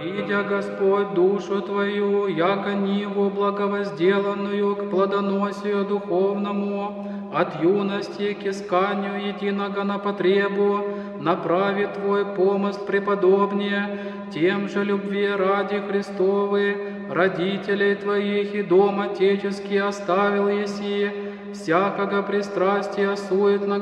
видя Господь душу твою, яко ниву благовозделанную к плодоносию духовному, от юности к исканию единого на потребу, направит твой помысль преподобнее, тем же любви ради Христовы, родителей твоих и дом отеческий оставил еси, всякого пристрастия суетного